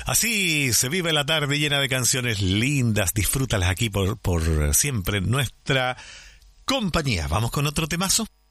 Así se vive la tarde llena de canciones lindas. Disfrútalas aquí por siempre en nuestra compañía. ¿Vamos con otro temazo?